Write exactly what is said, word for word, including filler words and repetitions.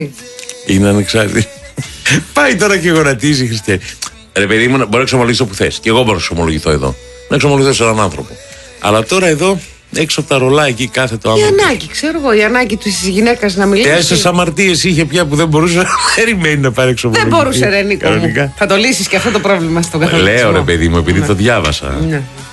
Είναι ανεξάρτητη. Πάει τώρα και γονατίζει η Χριστιανή. Ρε παιδί μου, μπορεί να εξομολογήσω που θες. Και εγώ μπορώ να εξομολογηθώ εδώ. Να εξομολογηθώ σε έναν άνθρωπο. Αλλά τώρα εδώ, έξω από τα ρολά, εκεί κάθεται ο άνθρωπος. Η ανάγκη, ξέρω εγώ, η ανάγκη τη γυναίκα να μιλήσει. Τέσσερις αμαρτίες είχε πια που δεν μπορούσε να περιμένει να πάρει εξομολογηθεί. Δεν μπορούσε, ρε Νίκο μου. Θα το λύσεις και αυτό το πρόβλημα στον καθένα. Λέω, ρε παιδί μου, επειδή ναι. το διάβασα. Ναι.